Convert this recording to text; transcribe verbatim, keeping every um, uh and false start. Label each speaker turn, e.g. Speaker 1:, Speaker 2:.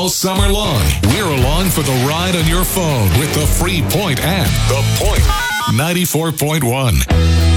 Speaker 1: All summer long, we're along for the ride on your phone with the free Point app. The Point ninety-four point one.